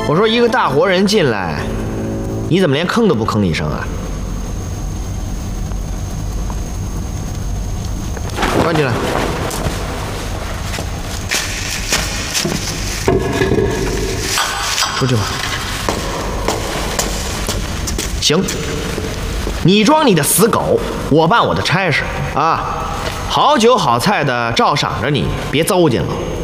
我说一个大活人进来，你怎么连吭都不吭一声啊？关进来。出去吧。行，你装你的死狗，我办我的差事啊！好酒好菜的照赏着你，别糟践了。